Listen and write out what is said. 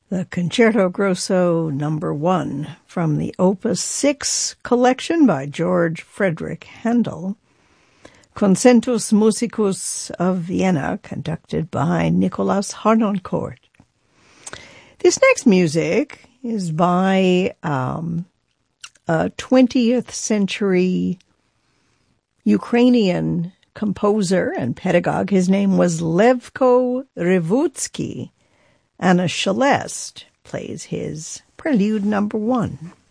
The Concerto Grosso Number 1 from the Opus 6 collection by George Frederick Handel, Concentus Musicus of Vienna, conducted by Nicolas Harnoncourt. This next music is by a 20th century Ukrainian composer and pedagogue. His name was Levko Revutsky. Anna Shelest plays his Prelude Number 1.